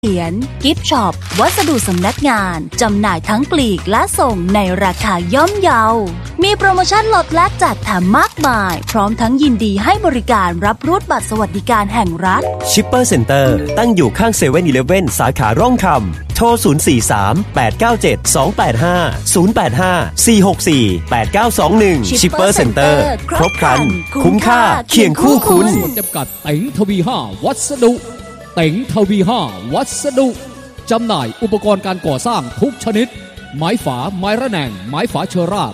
เหรียญกิฟต์ช็อปวัสดุสำนักงานจำหน่ายทั้งปลีกและส่งในราคาย่อมเยามีโปรโมชั่นลดแลกแจกแถมมากมายพร้อมทั้งยินดีให้บริการรับรูดบัตรสวัสดิการแห่งรัฐชิปเปอร์เซ็นเตอร์ตั้งอยู่ข้างเซเว่นอีเลฟเว่นสาขาร่องคำโทร043-897-285-085-464-8921ชิปเปอร์เซ็นเตอร์ครบครันคุ้มค่าเคียงคู่คุณจำกัดเต็งทวี5วัสดุเต็งทวี5วัสดุจำหน่ายอุปกรณ์การก่อสร้างทุกชนิดไม้ฝาไม้ระแนงไม้ฝาเชอร่า